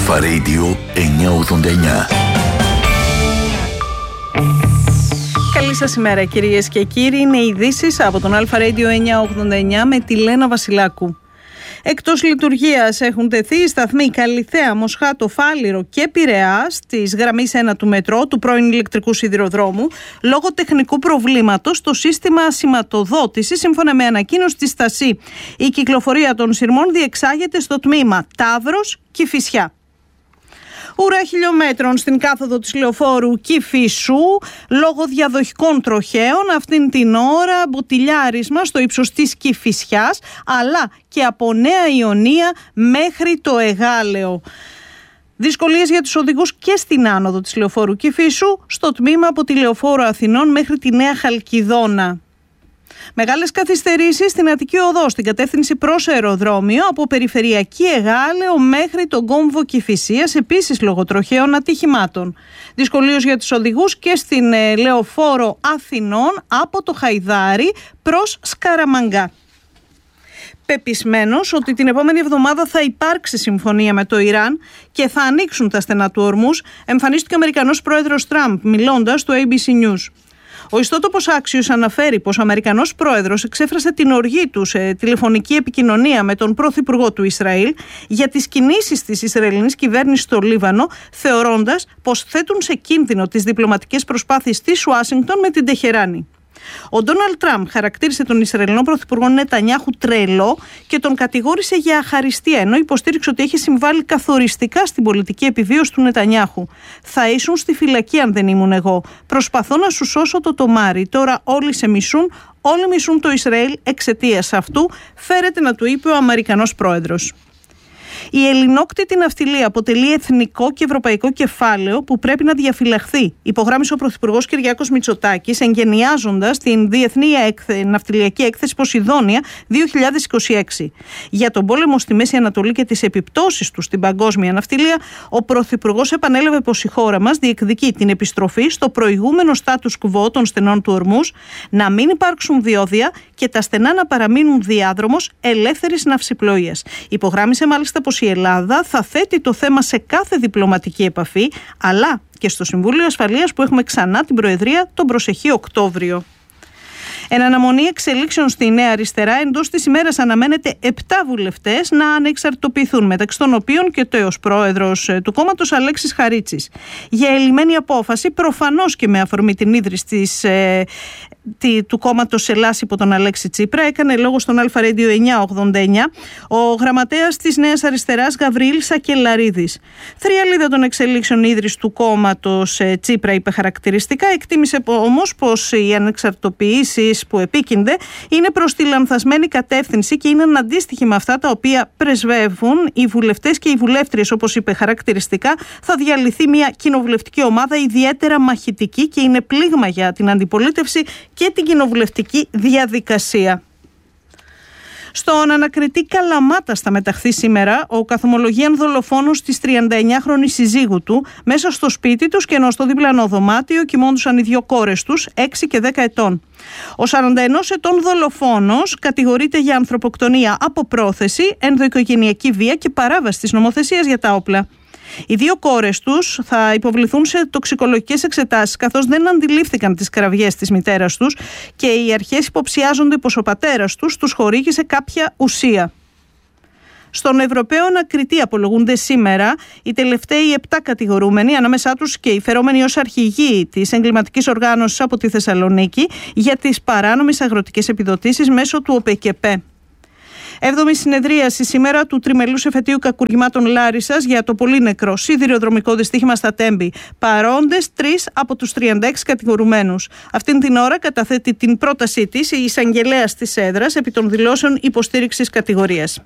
Αλφα Radio 989. Καλή σας ημέρα κυρίες και κύριοι. Είναι ειδήσεις από τον Αλφα Radio 989 με τη Λένα Βασιλάκου. Εκτός λειτουργίας έχουν τεθεί οι σταθμοί Καλιθέα, Μοσχάτο, Φάληρο και Πειραιάς της γραμμής 1 του μετρό, του πρώην ηλεκτρικού σιδηροδρόμου, λόγω τεχνικού προβλήματος στο σύστημα σηματοδότησης, σύμφωνα με ανακοίνωση της ΣΤΑΣΥ. Η κυκλοφορία των σειρμών διεξάγεται στο τμήμα Ταύρος Κηφισιά. Ουρά χιλιόμετρων στην κάθοδο της λεωφόρου Κηφισού λόγω διαδοχικών τροχαίων. Αυτήν την ώρα μποτιλιάρισμα στο ύψος της Κηφισιάς, αλλά και από Νέα Ιωνία μέχρι το Εγάλεο. Δυσκολίες για τους οδηγούς και στην άνοδο της λεωφόρου Κηφισού, στο τμήμα από τη λεωφόρο Αθηνών μέχρι τη Νέα Χαλκιδόνα. Μεγάλες καθυστερήσεις στην Αττική Οδό, στην κατεύθυνση προς αεροδρόμιο, από περιφερειακή Εγάλεο μέχρι τον κόμβο Κηφισίας, επίσης λόγω τροχαίων ατυχημάτων. Δυσκολίες για τους οδηγούς και στην λεωφόρο Αθηνών από το Χαϊδάρι προς Σκαραμαγκά. Πεπισμένος ότι την επόμενη εβδομάδα θα υπάρξει συμφωνία με το Ιράν και θα ανοίξουν τα στενά του Ορμούζ, εμφανίστηκε ο Αμερικανός πρόεδρος Τραμπ μιλώντας στο ABC News. Ο ιστότοπος Axios αναφέρει πως ο Αμερικανός πρόεδρος εξέφρασε την οργή του σε τηλεφωνική επικοινωνία με τον πρωθυπουργό του Ισραήλ για τις κινήσεις της Ισραηλινής κυβέρνησης στο Λίβανο, θεωρώντας πως θέτουν σε κίνδυνο τις διπλωματικές προσπάθειες της Ουάσιγκτον με την Τεχεράνη. Ο Ντόναλντ Τραμπ χαρακτήρισε τον Ισραηλινό πρωθυπουργό Νετανιάχου τρελό και τον κατηγόρησε για αχαριστία, ενώ υποστήριξε ότι έχει συμβάλει καθοριστικά στην πολιτική επιβίωση του Νετανιάχου. Θα ήσουν στη φυλακή αν δεν ήμουν εγώ. Προσπαθώ να σου σώσω το τομάρι. Τώρα όλοι σε μισούν, όλοι μισούν το Ισραήλ εξαιτίας αυτού, φέρεται να του είπε ο Αμερικανός πρόεδρος. Η ελληνόκτητη ναυτιλία αποτελεί εθνικό και ευρωπαϊκό κεφάλαιο που πρέπει να διαφυλαχθεί, υπογράμμισε ο Πρωθυπουργός Κυριάκος Μητσοτάκης, εγκαινιάζοντας την Διεθνή Ναυτιλιακή Έκθεση Ποσειδόνια 2026. Για τον πόλεμο στη Μέση Ανατολή και τις επιπτώσεις του στην παγκόσμια ναυτιλία, ο Πρωθυπουργός επανέλαβε πως η χώρα μας διεκδικεί την επιστροφή στο προηγούμενο status quo των στενών του Ορμούζ, να μην υπάρξουν διόδια και τα στενά να παραμείνουν διάδρομος ελεύθερης ναυσιπλοείας. Υπογράμμισε μάλιστα πως η Ελλάδα θα θέτει το θέμα σε κάθε διπλωματική επαφή, αλλά και στο Συμβούλιο Ασφαλείας που έχουμε ξανά την Προεδρία τον προσεχή Οκτώβριο. Εν αναμονή εξελίξεων στη Νέα Αριστερά, εντός της ημέρας αναμένεται 7 βουλευτές να ανεξαρτητοποιηθούν, μεταξύ των οποίων και ο τέος πρόεδρος του κόμματος Αλέξης Χαρίτσης. Για ελλημένη απόφαση, προφανώς και με αφορμή την ίδρυση του κόμματος Ελλάς υπό τον Αλέξη Τσίπρα, έκανε λόγο στον Αλφα Radio 989 ο γραμματέας της Νέας Αριστεράς Γαβριήλ Σακελαρίδης. Θριαλίδα των εξελίξεων ίδρυση του κόμματος Τσίπρα, είπε χαρακτηριστικά, εκτίμησε όμως πως οι ανεξαρτητοποιήσεις που επίκυνται είναι προς τη λανθασμένη κατεύθυνση και είναι αντίστοιχοι με αυτά τα οποία πρεσβεύουν οι βουλευτές και οι βουλεύτριες. Όπως είπε χαρακτηριστικά, θα διαλυθεί μια κοινοβουλευτική ομάδα ιδιαίτερα μαχητική και είναι πλήγμα για την αντιπολίτευση και την κοινοβουλευτική διαδικασία. Στον ανακριτή Καλαμάτα θα μεταχθεί σήμερα ο καθομολογίαν δολοφόνος της 39χρονης συζύγου του μέσα στο σπίτι τους, και ενώ στο διπλανό δωμάτιο κοιμόντουσαν οι δύο κόρες τους, 6 και 10 ετών. Ο 41 ετών δολοφόνος κατηγορείται για ανθρωποκτονία από πρόθεση, ενδοοικογενειακή βία και παράβαση της νομοθεσίας για τα όπλα. Οι δύο κόρες τους θα υποβληθούν σε τοξικολογικές εξετάσεις, καθώς δεν αντιλήφθηκαν τις κραυγές της μητέρας τους και οι αρχές υποψιάζονται πως ο πατέρας τους χορήγησε κάποια ουσία. Στον Ευρωπαίο ανακριτή απολογούνται σήμερα οι τελευταίοι 7 κατηγορούμενοι, ανάμεσά τους και οι φερόμενοι ως αρχηγοί της εγκληματικής οργάνωσης από τη Θεσσαλονίκη για τις παράνομες αγροτικές επιδοτήσεις μέσω του ΟΠΕΚΕΠΕ. 7η συνεδρίαση σήμερα του τριμελούς εφετείου κακουργημάτων Λάρισσας για το πολύ νεκρό σιδηροδρομικό δυστύχημα στα Τέμπη. Παρόντες 3 από τους 36 κατηγορουμένους. Αυτήν την ώρα καταθέτει την πρότασή της η εισαγγελέας της έδρας επί των δηλώσεων υποστήριξης κατηγορίας.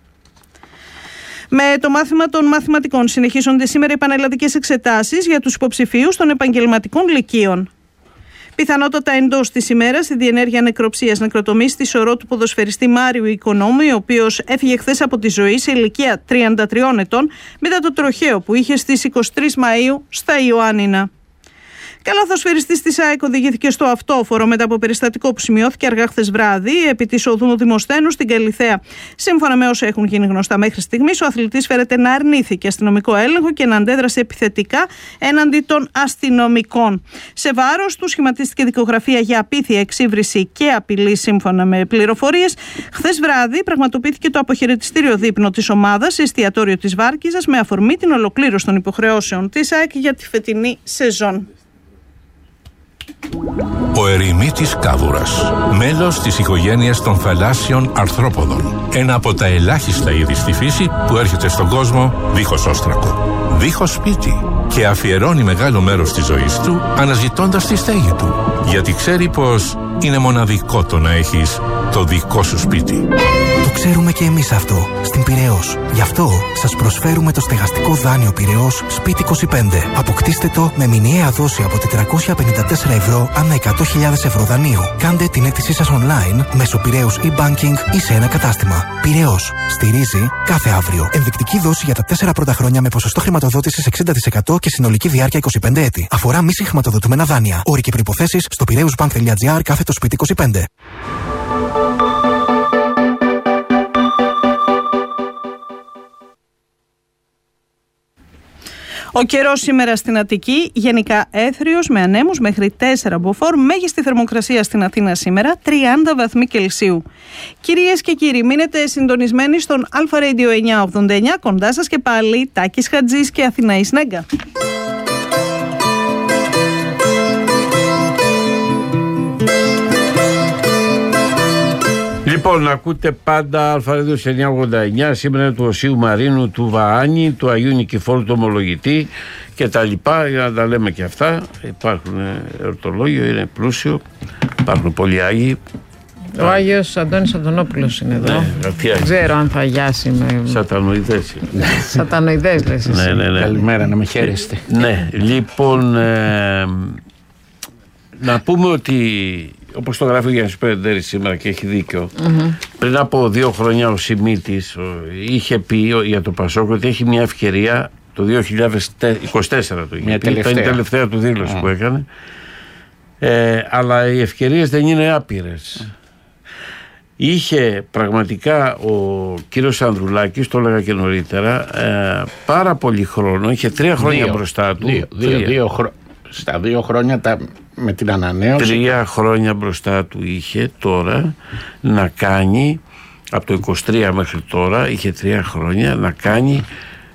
Με το μάθημα των μαθηματικών συνεχίζονται σήμερα οι πανελλαδικές εξετάσεις για τους υποψηφίους των επαγγελματικών λυκείων. Πιθανότατα εντός της ημέρας η διενέργεια νεκροψίας νεκροτομής στη σωρό του ποδοσφαιριστή Μάριου Οικονόμου, ο οποίος έφυγε χθες από τη ζωή σε ηλικία 33 ετών μετά το τροχαίο που είχε στις 23 Μαΐου στα Ιωάννινα. Καλαθοσφαιριστής της ΑΕΚ οδηγήθηκε στο αυτόφορο μετά από περιστατικό που σημειώθηκε αργά χθες βράδυ επί της οδού Δημοσθένου στην Καλιθέα. Σύμφωνα με όσα έχουν γίνει γνωστά μέχρι στιγμής, ο αθλητής φέρεται να αρνήθηκε αστυνομικό έλεγχο και να αντέδρασε επιθετικά έναντι των αστυνομικών. Σε βάρος του σχηματίστηκε δικογραφία για απίθεια, εξύβριση και απειλή, σύμφωνα με πληροφορίες. Χθες βράδυ πραγματοποιήθηκε το αποχαιρετιστήριο δείπνο της ομάδας σε εστιατόριο της Βάρκιζας με αφορμή την ολοκλήρωση των υποχρεώσεων της ΑΕΚ για τη φετινή σεζόν. Ο ερημίτης κάβουρας, μέλος της οικογένειας των θαλάσσιων αρθρόποδων. Ένα από τα ελάχιστα είδη στη φύση που έρχεται στον κόσμο δίχως όστρακο, δίχως σπίτι και αφιερώνει μεγάλο μέρος της ζωής του αναζητώντας τη στέγη του. Γιατί ξέρει πως είναι μοναδικό το να έχεις το δικό σου σπίτι. Το ξέρουμε και εμείς αυτό στην Πειραιώς. Γι' αυτό σας προσφέρουμε το στεγαστικό δάνειο Πειραιώς Σπίτι 25. Αποκτήστε το με μηνιαία δόση από 454 ευρώ ανά 100.000 ευρώ δανείου. Κάντε την αίτησή σας online μέσω Πειραιώς e-banking ή σε ένα κατάστημα. Πειραιώς. Στηρίζει κάθε αύριο. Ενδεικτική δόση για τα 4 πρώτα χρόνια με ποσοστό χρηματοδότησης 60% και συνολική διάρκεια 25 έτη. Αφορά μη συγχρηματοδοτούμενα δάνεια. Όροι και προϋποθέσεις στο piraeusbank.gr/Σπίτι 25. Ο καιρός σήμερα στην Αττική, γενικά έθριος με ανέμους μέχρι 4 μποφόρ, μέγιστη θερμοκρασία στην Αθήνα σήμερα 30 βαθμοί Κελσίου. Κυρίες και κύριοι, μείνετε συντονισμένοι στον Αλφα Radio 989, κοντά σας και πάλι Τάκης Χατζής και Αθηναής Νέγκα. Λοιπόν, ακούτε πάντα Αλφα-Radio 989, σήμερα του Οσίου Μαρίνου, του Βαάνη, του Αγίου Νικηφόρου του Ομολογητή και τα λοιπά, για να τα λέμε και αυτά. Υπάρχουν εορτολόγιο, είναι πλούσιο, υπάρχουν πολλοί Άγιοι. Ο Άγιος Αντώνης Αντωνόπουλος είναι εδώ. Ναι, δεν ξέρω αν θα αγιάσει με... Σατανοειδές. Σατανοειδές λες εσύ. Ναι. Καλημέρα, να με χαίρεστε. Ναι, λοιπόν, να πούμε ότι, όπως το γράφει ο Γιάννης Περεντέρης σήμερα και έχει δίκιο, πριν από 2 χρόνια ο Σιμίτης είχε πει για το Πασόκ ότι έχει μια ευκαιρία το 2024 το είχε πει, ήταν η τελευταία του δήλωση που έκανε, αλλά οι ευκαιρίες δεν είναι άπειρες. Είχε πραγματικά ο κύριος Ανδρουλάκης, το έλεγα και νωρίτερα, πάρα πολύ χρόνο, είχε 3 χρόνια μπροστά του. Στα 2 χρόνια με την ανανέωση. 3 χρόνια μπροστά του είχε τώρα να κάνει, από το 23 μέχρι τώρα, είχε 3 χρόνια να κάνει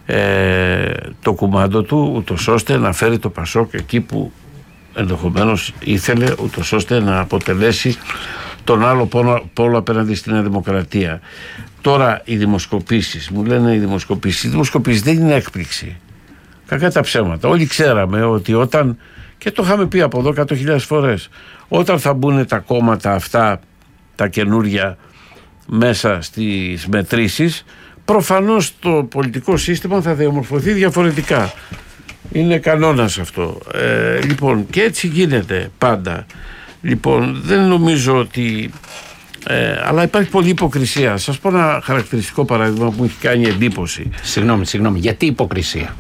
το κουμάντο του, ούτως ώστε να φέρει το Πασόκ εκεί που ενδεχομένως ήθελε, ούτως ώστε να αποτελέσει τον άλλο πόλο απέναντι στην Νέα Δημοκρατία. Τώρα οι δημοσκοπήσεις, μου λένε οι δημοσκοπήσεις δεν είναι έκπληξη. Κακά τα ψέματα. Όλοι ξέραμε ότι όταν, και το είχαμε πει από εδώ 100.000 φορές, όταν θα μπουν τα κόμματα αυτά, τα καινούρια, μέσα στις μετρήσεις, προφανώς το πολιτικό σύστημα θα διαμορφωθεί διαφορετικά. Είναι κανόνας αυτό. Λοιπόν, και έτσι γίνεται πάντα. Λοιπόν, δεν νομίζω ότι... αλλά υπάρχει πολλή υποκρισία. Σας πω ένα χαρακτηριστικό παράδειγμα που μου έχει κάνει εντύπωση. Συγγνώμη, γιατί υποκρισία?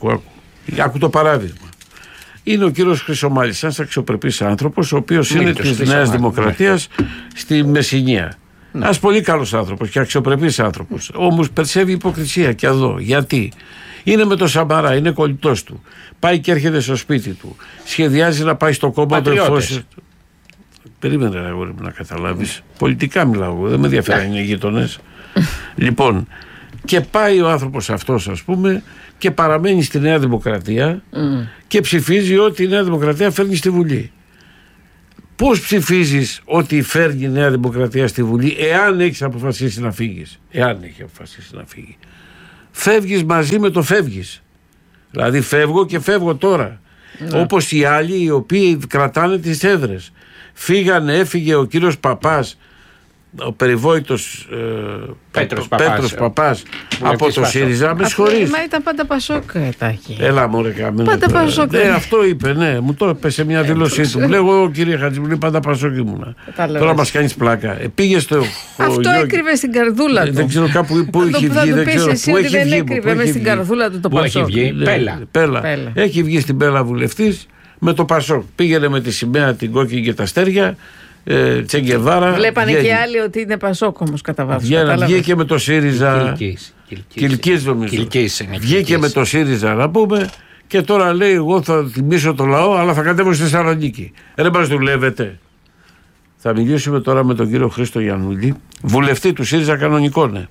Άκου το παράδειγμα. Είναι ο κύριος Χρυσομάλης, ένας αξιοπρεπής άνθρωπος, ο οποίος είναι της Νέας Δημοκρατίας στη Μεσσηνία. Ένας πολύ καλός άνθρωπος και αξιοπρεπής άνθρωπος. Όμως περισσεύει υποκρισία και εδώ. Γιατί? Είναι με τον Σαμαρά, είναι κολλητός του. Πάει και έρχεται στο σπίτι του. Σχεδιάζει να πάει στο κόμμα του εφόσον. Περίμενε, αγόρι μου, να καταλάβεις. Πολιτικά μιλάω, δεν με ενδιαφέρει οι γείτονες. Λοιπόν, και πάει ο άνθρωπος αυτός, ας πούμε, και παραμένει στη Νέα Δημοκρατία και ψηφίζει ότι η Νέα Δημοκρατία φέρνει στη Βουλή. Πώς ψηφίζεις ότι φέρνει η Νέα Δημοκρατία στη Βουλή, εάν έχεις αποφασίσει να φύγεις? Εάν έχει αποφασίσει να φύγει, φεύγεις μαζί με το φεύγεις. Δηλαδή φεύγω και φεύγω τώρα. Όπως οι άλλοι οι οποίοι κρατάνε τις έδρες. Έφυγε ο κύριος Παπάς, ο περιβόητος Πέτρος Παπάς από το ΣΥΡΙΖΑ. Με συγχωρείς. Μα ήταν πάντα Πασόκ, Τάκη. Έλα μωρέ καμένο. Πάντα Πασόκ. Αυτό είπε, ναι. Μου το είπε σε μια δήλωσή του. Μου λέει, εγώ κύριε Χατζη, μου λέει πάντα Πασόκ ήμουνα. Τώρα μας κάνεις πλάκα. Πήγε στο αυτό έκρυβε στην καρδούλα του. Δεν ξέρω κάπου που έχει βγει. Δεν ξέρω πού έχει βγει. Δεν έκρυβε μες στην καρδούλα του το Πασόκ. Πέλα. Έχει βγει στην Πέλα βουλευτής. με το Πασόκ. Πήγαινε με τη σημαία την κόκκινη και τα αστέρια. Τσεγκεβάρα. Βλέπανε και άλλοι ότι είναι Πασόκ όμως κατά βάθος. Βγήκε με το ΣΥΡΙΖΑ. Κιλκής νομίζω. Βγήκε με το ΣΥΡΙΖΑ να πούμε. Και τώρα λέει: εγώ θα τιμήσω το λαό, αλλά θα κατέβω στη Θεσσαλονίκη. Ρε μας δουλεύετε. Θα μιλήσουμε τώρα με τον κύριο Χρήστο Γιαννούλη, βουλευτή του ΣΥΡΙΖΑ κανονικό, ναι.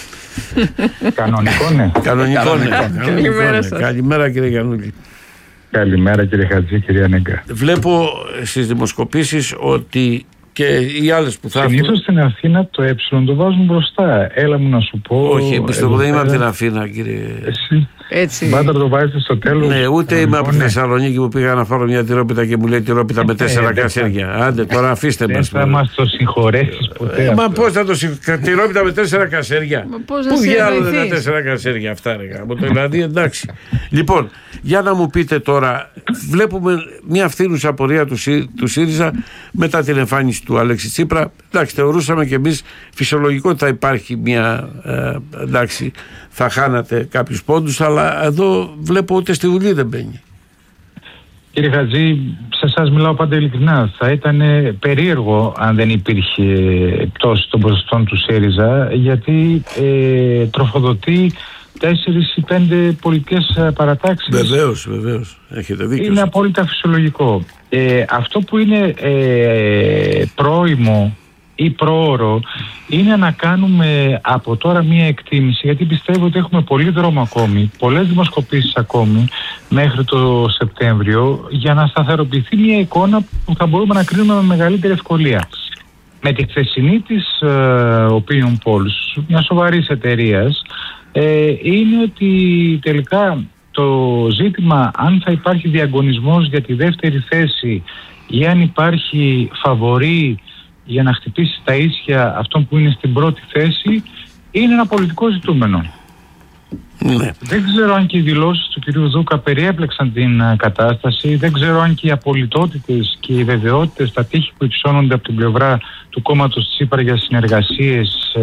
Κανονικό, ναι. Καλημέρα κύριε Γιαννούλη. Καλημέρα κύριε Χατζή, κυρία Νέγκα. Βλέπω στις δημοσκοπήσεις ότι και οι άλλες που θα έρθουν. Συνήθως στην Αθήνα το το βάζουν μπροστά. Έλα μου να σου πω. Όχι, πιστεύω δεν είμαι από την Αθήνα, κύριε. Εσύ. Έτσι. Πάντα το βάζετε στο τέλος. Ναι, ούτε είμαι από τη Θεσσαλονίκη που πήγα να φάρω μια τυρόπιτα και μου λέει τυρόπιτα με 4 κασέρια. Άντε, τώρα αφήστε μας. Δεν θα μας το συγχωρέσεις ποτέ. Μα πώς θα το τυρόπιτα με 4 κασέρια. Πού βγαίνουν τα 4 κασέρια αυτά, ρε γάμο. Δηλαδή, εντάξει. Λοιπόν, για να μου πείτε τώρα, βλέπουμε μια φθήνουσα πορεία του ΣΥΡΙΖΑ μετά την εμφάνιση του Αλέξη Τσίπρα. Εντάξει, θεωρούσαμε κι εμείς φυσιολογικό ότι θα υπάρχει μια. Εντάξει, θα χάνατε κάποιους πόντους, αλλά εδώ βλέπω ότι στη Βουλή δεν μπαίνει. Κύριε Χατζή, σε εσάς μιλάω πάντα ειλικρινά. Θα ήταν περίεργο αν δεν υπήρχε πτώση των ποσοστών του ΣΥΡΙΖΑ, γιατί τροφοδοτεί 4 ή 5 πολιτικές παρατάξεις. Βεβαίως. Έχετε δίκιο. Είναι απόλυτα φυσιολογικό. Αυτό που είναι πρόημο ή πρόωρο είναι να κάνουμε από τώρα μία εκτίμηση, γιατί πιστεύω ότι έχουμε πολύ δρόμο ακόμη, πολλές δημοσκοπήσεις ακόμη μέχρι το Σεπτέμβριο, για να σταθεροποιηθεί μία εικόνα που θα μπορούμε να κρίνουμε με μεγαλύτερη ευκολία. Με τη χθεσινή της Opinion Polls, μια σοβαρής εταιρείας, είναι ότι τελικά το ζήτημα αν θα υπάρχει διαγωνισμός για τη δεύτερη θέση ή αν υπάρχει φαβορί για να χτυπήσει τα ίσια αυτόν που είναι στην πρώτη θέση είναι ένα πολιτικό ζητούμενο. Ναι. Δεν ξέρω αν και οι δηλώσεις του κυρίου Δούκα περιέπλεξαν την κατάσταση. Δεν ξέρω αν και οι απολυτότητες και οι βεβαιότητες, τα τείχη που υψώνονται από την πλευρά του κόμματος Τσίπρα για συνεργασίες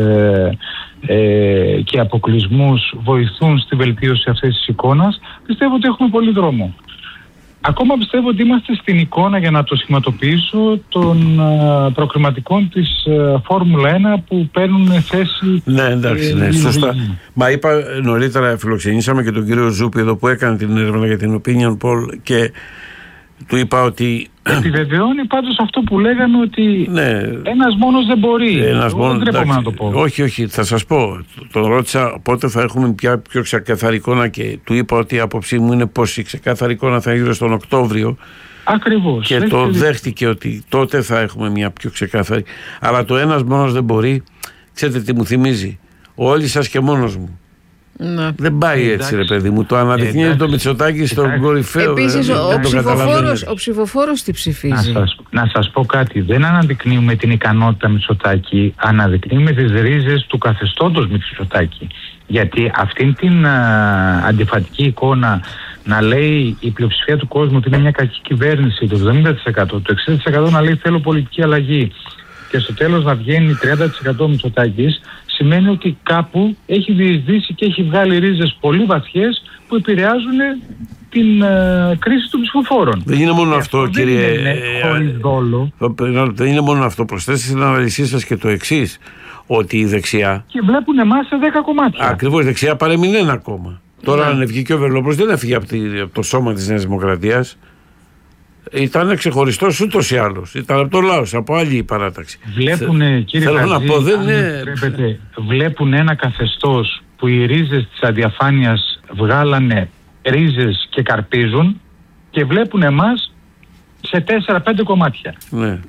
και αποκλεισμούς βοηθούν στη βελτίωση αυτής της εικόνας. Πιστεύω ότι έχουμε πολύ δρόμο. Ακόμα πιστεύω ότι είμαστε στην εικόνα, για να το σχηματοποιήσω, των προκριματικών της Φόρμουλα 1 που παίρνουν θέση. Ναι, εντάξει, ναι, σωστά. Μα είπα νωρίτερα, φιλοξενήσαμε και τον κύριο Ζούπη εδώ που έκανε την έρευνα για την Opinion Poll και του είπα ότι. Επιβεβαιώνει πάντως αυτό που λέγαμε, ότι ναι, ένας μόνος δεν μπορεί. Δεν τρέπομαι να το πω. Όχι, θα σας πω. Τον ρώτησα πότε θα έχουμε πια πιο ξεκαθαρή εικόνα και του είπα ότι η άποψή μου είναι πως η ξεκαθαρή εικόνα θα γύρω στον Οκτώβριο. Ακριβώς. Και το δέχτηκε ότι τότε θα έχουμε μια πιο ξεκάθαρη. Αλλά το ένας μόνος δεν μπορεί. Ξέρετε τι μου θυμίζει? Όλοι σας και μόνος μου. Ναι. Δεν πάει έτσι, ρε παιδί μου. Το αναδεικνύει το Μητσοτάκη στον κορυφαίο. Επίσης ο ψηφοφόρος τι ψηφίζει? Να σας πω κάτι. Δεν αναδεικνύουμε την ικανότητα Μητσοτάκη, αναδεικνύουμε τις ρίζες του καθεστώτος Μητσοτάκη. Γιατί αυτήν την αντιφατική εικόνα να λέει η πλειοψηφία του κόσμου ότι είναι μια κακή κυβέρνηση, το 70%, το 60% να λέει θέλω πολιτική αλλαγή, και στο τέλος να βγαίνει 30% Μητσοτάκης, σημαίνει ότι κάπου έχει διεισδύσει και έχει βγάλει ρίζες πολύ βαθιές που επηρεάζουν την κρίση των ψηφοφόρων. Δεν είναι μόνο αυτό, κύριε. Χωρίς δόλο. Δεν είναι μόνο αυτό. Προσθέστε στην αναλυσή σας και το εξής, ότι η δεξιά. Και βλέπουν εμάς σε 10 κομμάτια. Ακριβώς, η δεξιά παρέμεινε ένα κόμμα. Τώρα, αν βγήκε ο Βελόπουλος, δεν έφυγε από το σώμα της Νέας Δημοκρατίας. Ήταν ξεχωριστός ούτως ή άλλως. Ήταν από το λαός, από άλλη παράταξη. Βλέπουν, κύριε Χατζή, βλέπουν ένα καθεστώς που οι ρίζες της αδιαφάνειας βγάλανε ρίζες και καρπίζουν, και βλέπουν εμάς σε 4-5 κομμάτια. Ναι.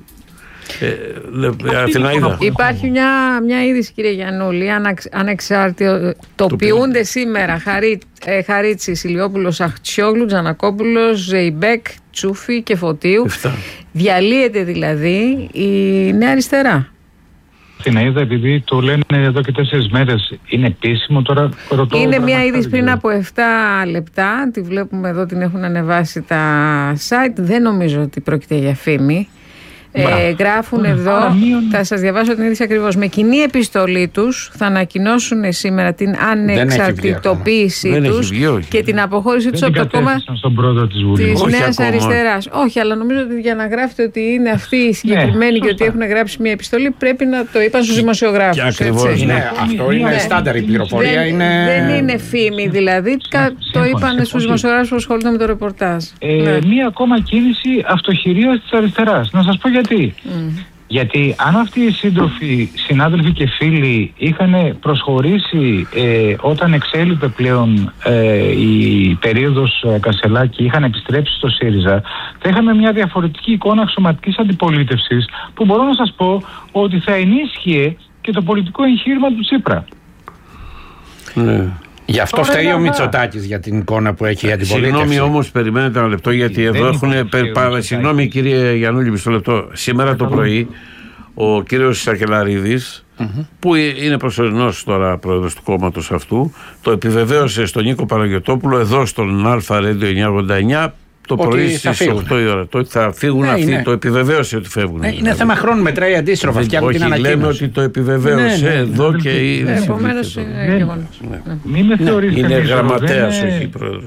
Υπάρχει μια είδηση, κύριε Γιαννούλη, ανεξαρτητοποιούνται σήμερα Χαρίτσης, Ηλιόπουλος, Αχτσιόγλου, Τζανακόπουλος, Ζεϊμπέκ, Τσούφη και Φωτίου. Διαλύεται δηλαδή η Νέα Αριστερά. Την είδα, επειδή το λένε εδώ και 4 μέρες. Είναι επίσημο τώρα? Είναι μια είδηση πριν από 7 λεπτά. Τη βλέπουμε εδώ, την έχουν ανεβάσει τα site. Δεν νομίζω ότι πρόκειται για φήμη. Γράφουν εδώ, θα σας διαβάσω την είδηση ακριβώς. Με κοινή επιστολή τους θα ανακοινώσουν σήμερα την ανεξαρτητοποίηση τους και την αποχώρησή τους από το κόμμα της Νέας Αριστεράς. Όχι, αλλά νομίζω ότι για να γράφετε ότι είναι αυτοί οι συγκεκριμένοι και ότι έχουν γράψει μια επιστολή, πρέπει να το είπαν στους δημοσιογράφους. Ακριβώς. Αυτό είναι στάνταρ η πληροφορία. Δεν είναι φήμη δηλαδή. Το είπαν στους δημοσιογράφους που ασχολούνται με το ρεπορτάζ. Μία ακόμα κίνηση αυτοχειρίας της αριστεράς. Να σας πω γιατί. Γιατί αν αυτοί οι συνάδελφοι και φίλοι είχαν προσχωρήσει όταν εξέλιπε πλέον η περίοδος Κασελάκη, είχαν επιστρέψει στο ΣΥΡΙΖΑ, θα είχαμε μια διαφορετική εικόνα αξιωματικής αντιπολίτευσης που μπορώ να σας πω ότι θα ενίσχυε και το πολιτικό εγχείρημα του Τσίπρα. Ναι. Γι' αυτό φταίει ο Μητσοτάκης για την εικόνα που έχει η αντιπολίτευση. Συγγνώμη όμως, περιμένετε ένα λεπτό, γιατί εδώ έχουν. Συγγνώμη κύριε Γιαννούλη, μισό λεπτό. Σήμερα το πρωί ο κύριος Σακελαρίδης, που είναι προσωρινός τώρα πρόεδρος του κόμματος αυτού, το επιβεβαίωσε στον Νίκο Παναγιωτόπουλο εδώ στον Αλφα Radio 989. Το πρωί στις 8 η ώρα. Το ότι θα φύγουν αυτοί, το επιβεβαίωσε ότι φεύγουν. Είναι θέμα χρόνου, μετράει αντίστροφα. Φτιάχνουν την ανακοίνωση. Λέμε ότι το επιβεβαίωσε εδώ και είναι. Επομένως είναι γεγονός. Μην με θεωρήσετε. Είναι γραμματέας, όχι πρόεδρος.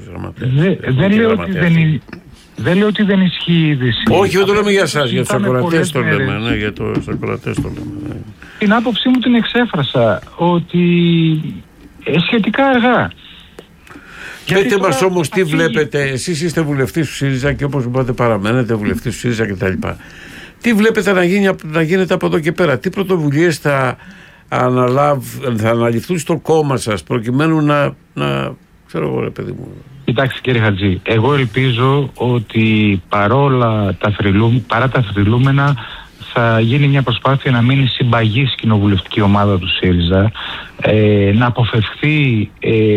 Δεν λέω ότι δεν ισχύει η είδηση. Όχι, δεν το λέμε για εσάς, για τους ακροατές το λέμε. Για τους ακροατές το λέμε. Την άποψή μου την εξέφρασα ότι σχετικά αργά. Πείτε μας όμως τι βλέπετε, εσείς είστε βουλευτής του ΣΥΡΙΖΑ και όπως είπατε παραμένετε βουλευτής του ΣΥΡΙΖΑ κτλ. Τι βλέπετε να γίνεται από εδώ και πέρα, τι πρωτοβουλίες θα αναλυφθούν στο κόμμα σας προκειμένου να ξέρω εγώ ρε παιδί μου. Κοιτάξτε κύριε Χατζή, εγώ ελπίζω ότι παρά τα θρυλούμενα θα γίνει μια προσπάθεια να μείνει συμπαγής κοινοβουλευτική ομάδα του ΣΥΡΙΖΑ, να αποφευχθεί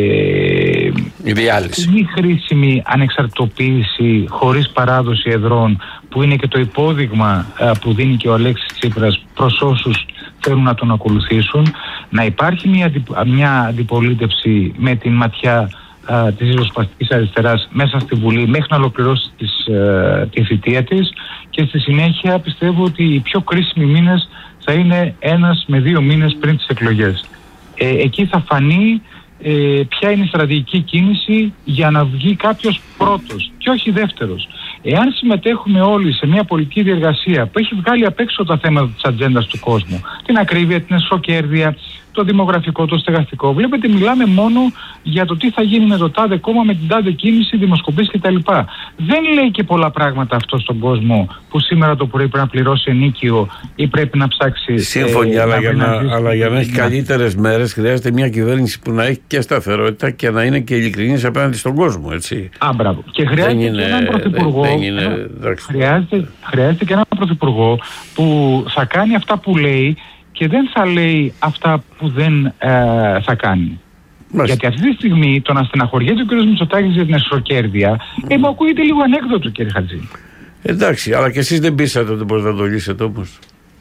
η διάλυση, μη χρήσιμη ανεξαρτητοποίηση χωρίς παράδοση εδρών, που είναι και το υπόδειγμα που δίνει και ο Αλέξης Τσίπρας προς όσους θέλουν να τον ακολουθήσουν, να υπάρχει μια αντιπολίτευση με την ματιά της ριζοσπαστικής αριστεράς μέσα στη Βουλή μέχρι να ολοκληρώσει τη θητεία της, και στη συνέχεια πιστεύω ότι οι πιο κρίσιμοι μήνες θα είναι 1 με 2 μήνες πριν τις εκλογές. Εκεί θα φανεί ποια είναι η στρατηγική κίνηση για να βγει κάποιος πρώτος και όχι δεύτερος. Εάν συμμετέχουμε όλοι σε μια πολιτική διεργασία που έχει βγάλει απ' έξω τα θέματα της ατζέντας του κόσμου, την ακρίβεια, την εσωκέρδεια, το δημογραφικό, το στεγαστικό, βλέπετε μιλάμε μόνο για το τι θα γίνει με το τάδε κόμμα, με την τάδε κίνηση, δημοσκοπήσεις κτλ. Δεν λέει και πολλά πράγματα αυτό στον κόσμο που σήμερα το πρωί πρέπει να πληρώσει ενίκιο ή πρέπει να ψάξει. Σύμφωνοι, αλλά για να έχει καλύτερες μέρες χρειάζεται μια κυβέρνηση που να έχει και σταθερότητα και να είναι και ειλικρινής απέναντι στον κόσμο, έτσι. Μπράβο. Και χρειάζεται και έναν πρωθυπουργό. Χρειάζεται και έναν πρωθυπουργό που θα κάνει αυτά που λέει και δεν θα λέει αυτά που δεν θα κάνει. Γιατί αυτή τη στιγμή το να στεναχωριέται ο κ. Μητσοτάκης για την εσωκέρδεια μου ακούγεται λίγο ανέκδοτο, κ. Χατζή. Εντάξει, αλλά και εσείς δεν πείσατε ότι μπορείτε να το λύσετε όμως.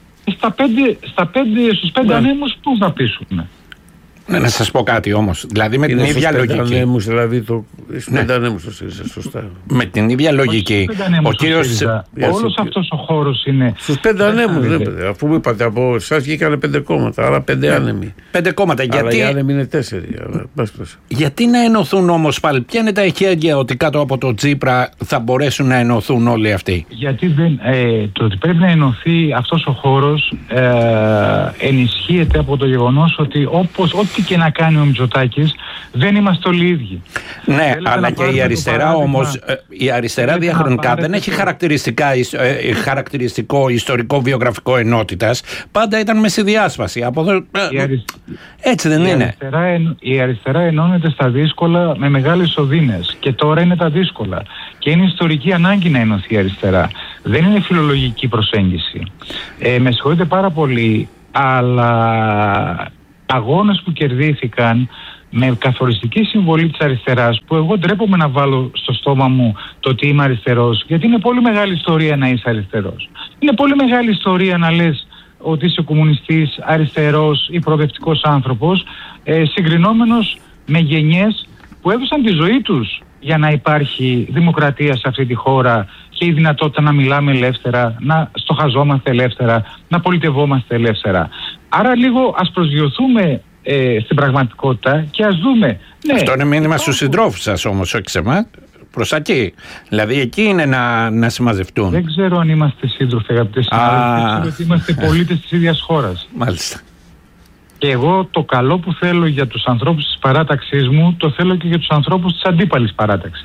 Στους 5 ανέμους πώς να πείσουμε. Ναι, να σας πω κάτι όμως. Δηλαδή με την ίδια λογική. Στους 5 ανέμους το ΣΥΡΙΖΑ, σωστά. Με την ίδια λογική. Ο κύριος. Όλος αυτός ο χώρος είναι. Στους 5 ανέμους, αφού μου είπατε από εσάς βγήκανε 5 κόμματα, άρα 5 άνεμοι. 5 κόμματα. Γιατί οι άνεμοι είναι 4. Γιατί να ενωθούν όμως πάλι, ποια είναι τα εχέγγυα ότι κάτω από το Τσίπρα θα μπορέσουν να ενωθούν όλοι αυτοί? Γιατί το ότι πρέπει να ενωθεί αυτός ο χώρος ενισχύεται από το γεγονός ότι ό,τι και να κάνει ο Μητσοτάκης δεν είμαστε όλοι ίδιοι. Ναι, αλλά και η αριστερά όμως, η αριστερά διαχρονικά δεν έχει χαρακτηριστικό ιστορικό βιογραφικό ενότητας. Πάντα ήταν με συνδιάσπαση. Έτσι δεν είναι? Η αριστερά ενώνεται στα δύσκολα με μεγάλες οδύνες και τώρα είναι τα δύσκολα. Και είναι ιστορική ανάγκη να ενωθεί η αριστερά. Δεν είναι φιλολογική προσέγγιση. Με συγχωρείτε πάρα πολύ, αλλά αγώνες που κερδίθηκαν με καθοριστική συμβολή της αριστεράς, που εγώ ντρέπομαι να βάλω στο στόμα μου το ότι είμαι αριστερός, γιατί είναι πολύ μεγάλη ιστορία να είσαι αριστερός. Είναι πολύ μεγάλη ιστορία να λες ότι είσαι κομμουνιστής, αριστερός ή προοδευτικός άνθρωπος, συγκρινόμενος με γενιές που έδωσαν τη ζωή τους για να υπάρχει δημοκρατία σε αυτή τη χώρα και η δυνατότητα να μιλάμε ελεύθερα, να στοχαζόμαστε ελεύθερα, να πολιτευόμαστε ελεύθερα. Άρα λίγο ας προσγειωθούμε στην πραγματικότητα και ας δούμε. Ναι, αυτό είναι μήνυμα στους συντρόφους σας όμως, όχι σε εμάς. Προς εκεί. Δηλαδή εκεί είναι να συμμαζευτούν. Δεν ξέρω αν είμαστε σύντροφοι, αγαπητέ συνάδελφοι. Ότι είμαστε πολίτες της ίδιας χώρας. Μάλιστα. Και εγώ το καλό που θέλω για τους ανθρώπους της παράταξής μου, το θέλω και για τους ανθρώπους της αντίπαλης παράταξης.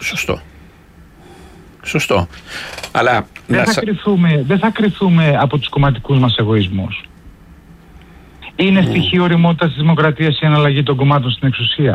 Σωστό. Αλλά δεν θα κρυθούμε από τους κομματικούς μας εγωισμούς. Είναι στοιχείο ωριμότητας της δημοκρατίας η αναλλαγή των κομμάτων στην εξουσία.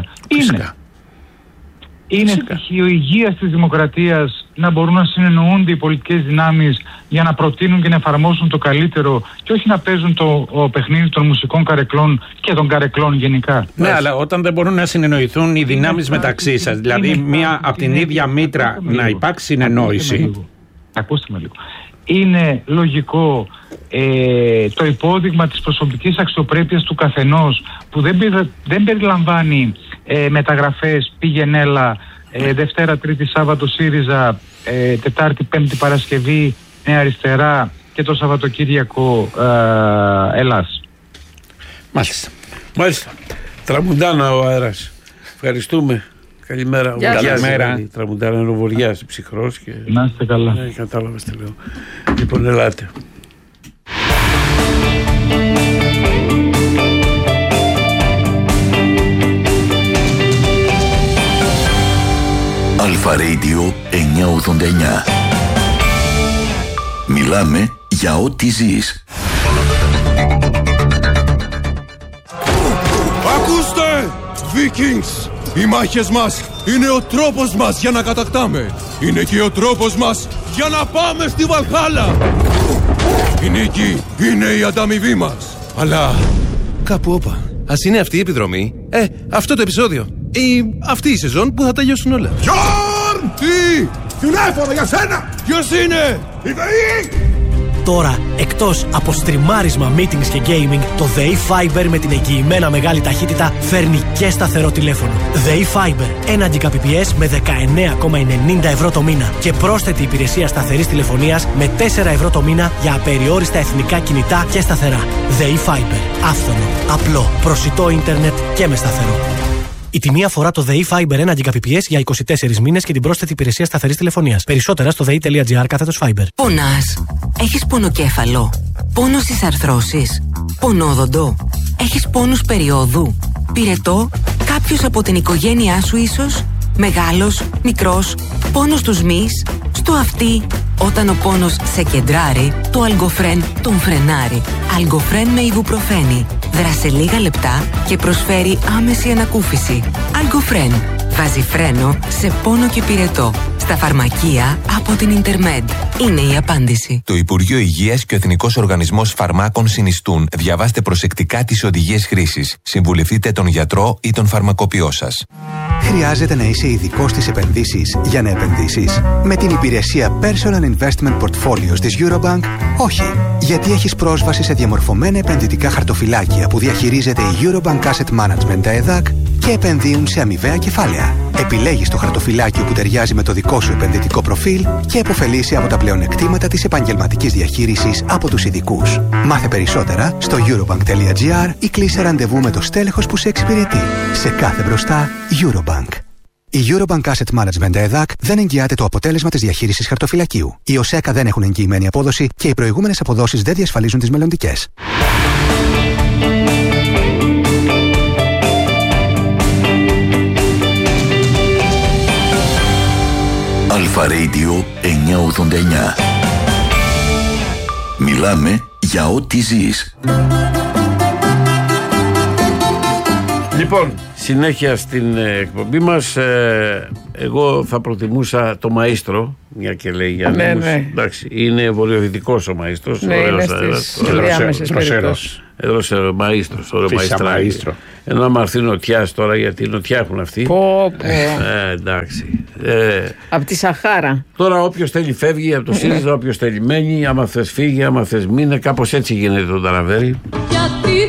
Είναι στοιχείο υγείας της δημοκρατίας να μπορούν να συνεννοούνται οι πολιτικές δυνάμεις για να προτείνουν και να εφαρμόσουν το καλύτερο και όχι να παίζουν το παιχνίδι των μουσικών καρεκλών και των καρεκλών γενικά. Ναι, αλλά όταν δεν μπορούν να συνεννοηθούν οι δυνάμεις μεταξύ σας, δηλαδή μία από την ίδια μήτρα να υπάρξει συνεννόηση. Ακούστε με λίγο. Είναι λογικό το υπόδειγμα της προσωπικής αξιοπρέπειας του καθενός που δεν περιλαμβάνει μεταγραφές, πήγαινέλα, Δευτέρα, Τρίτη, Σάββατο ΣΥΡΙΖΑ, Τετάρτη, Πέμπτη, Παρασκευή, Νέα Αριστερά και το Σαββατοκύριακο Ελλάς. Μάλιστα. Τραμουντάνα ο αέρας. Ευχαριστούμε. Καλημέρα. Καλημέρα. Τραμουντάνα είναι ο Βοριάς, ψυχρός και... Να είστε καλά. Κατάλαβα τι λέω. Λοιπόν, ελάτε. Αλφα Radio 989. Μιλάμε για ό,τι ζεις. Ακούστε! Vikings! Οι μάχες μας είναι ο τρόπος μας για να κατακτάμε. Είναι και ο τρόπος μας για να πάμε στη Βαλχάλα. Η νίκη είναι η ανταμοιβή μας. Αλλά κάπου όπα. Ας είναι αυτή η επιδρομή, αυτό το επεισόδιο ή αυτή η σεζόν που θα τελειώσουν όλα. Γιόρν! Τι! Τηλέφωνο για σένα! Ποιος είναι? Η ΔΕΗ! Τώρα, εκτός από στριμάρισμα, meetings και gaming, το ΔΕΗ Fiber με την εγγυημένα μεγάλη ταχύτητα φέρνει και σταθερό τηλέφωνο. ΔΕΗ Fiber, 1 Gbps με 19,90 ευρώ το μήνα και πρόσθετη υπηρεσία σταθερής τηλεφωνίας με 4 ευρώ το μήνα για απεριόριστα εθνικά κινητά και σταθερά. ΔΕΗ Fiber, άφθονο, απλό, προσιτό ίντερνετ και με σταθερό. Η τιμή αφορά το ΔΕΗ Fiber 1 Gbps για 24 μήνες και την πρόσθετη υπηρεσία σταθερής τηλεφωνίας. Περισσότερα στο dei.gr/Fiber. Πονάς? Έχεις πονοκέφαλο? Πόνο στις αρθρώσεις? Πονόδοντο? Έχεις πόνους περιόδου? Πυρετό? Κάποιος από την οικογένειά σου ίσως? Μεγάλος? Μικρός? Πόνος στους μυς? Στο αυτί? Όταν ο πόνος σε κεντράρει, το Algofren τον φρενάρει. Algofren με ιβουπροφένη. Δράσε λίγα λεπτά και προσφέρει άμεση ανακούφιση. Algofren βάζει φρένο σε πόνο και πυρετό. Στα φαρμακεία από την Intermed. Είναι η απάντηση. Το Υπουργείο Υγείας και ο Εθνικός Οργανισμός Φαρμάκων συνιστούν. Διαβάστε προσεκτικά τις οδηγίες χρήσης. Συμβουλευτείτε τον γιατρό ή τον φαρμακοποιό σας. Χρειάζεται να είσαι ειδικός στις επενδύσεις για να επενδύσεις? Με την υπηρεσία Personal Investment Portfolios της Eurobank, όχι. Γιατί έχεις πρόσβαση σε διαμορφωμένα επενδυτικά χαρτοφυλάκια που διαχειρίζεται η Eurobank Asset Management, τα ΕΔΑΚ, και επενδύουν σε αμοιβαία κεφάλαια. Επιλέγεις το χαρτοφυλάκιο που ταιριάζει με το δικό σου επενδυτικό προφίλ και επωφελείσαι από τα πλεονεκτήματα της επαγγελματικής διαχείρισης από τους ειδικούς. Μάθε περισσότερα στο eurobank.gr ή κλείσε ραντεβού με το στέλεχος που σε εξυπηρετεί. Σε κάθε μπροστά, Eurobank. Η Eurobank Asset Management ΕΔΑΚ δεν εγγυάται το αποτέλεσμα της διαχείρισης χαρτοφυλακίου. Οι ΟΣΕΚΑ δεν έχουν εγγυημένη απόδοση και οι προηγούμενες αποδόσεις δεν διασφαλίζουν τις μελλοντικές. Αλφα Radio 989. Μιλάμε για ό,τι ζεις. Λοιπόν, συνέχεια στην εκπομπή μας. Εγώ θα προτιμούσα το Μαΐστρο, μια και λέει για νέους. Εντάξει, είναι βορειοδυτικός ο Μαΐστρος. Ναι, είναι στις διάμεσες περιπτώσεις. Εδώ σε Μαΐστρος, ωραίο Μαΐστρο. Ενώ άμα έρθει νοτιάς τώρα, γιατί νοτιά έχουν αυτοί. Εντάξει. Από τη Σαχάρα. Τώρα όποιος θέλει φεύγει από το ΣΥΡΙΖΑ, όποιος θέλει μένει. Άμα θες φύγει, άμα θες μείνε. Κάπως έτσι γίνεται το Ταραβέρι.